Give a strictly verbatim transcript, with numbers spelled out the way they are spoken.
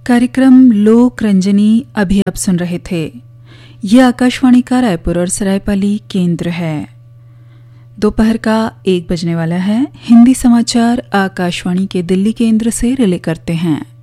कार्यक्रम लोक रंजनी अभी आप सुन रहे थे। यह आकाशवाणी का रायपुर और सरायपाली केंद्र है। दोपहर का एक बजने वाला है। हिंदी समाचार आकाशवाणी के दिल्ली केंद्र से रिले करते हैं।